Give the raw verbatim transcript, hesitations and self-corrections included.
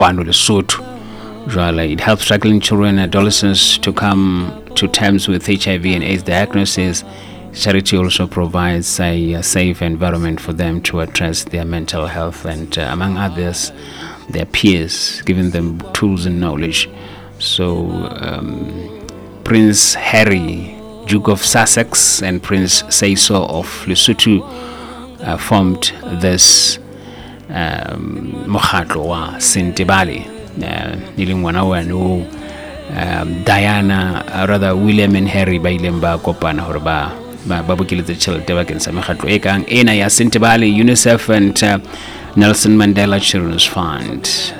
kwano Lesotho. It helps struggling children and adolescents to come to terms with H I V and AIDS diagnosis. Charity also provides a, a safe environment for them to address their mental health and, uh, among others, their peers, giving them tools and knowledge. So, um, Prince Harry, Duke of Sussex, and Prince Seiso of Lesotho uh, formed this mokgatlo wa Sentebale. Nileng ngwana wa no Diana, uh, rather William and Harry ba ileng ba kopana hore ba ba bokiletse tšhelete bakeng sa mekgatlo e kang ena ya Sentebale, UNICEF and uh, Nelson Mandela Children's Fund.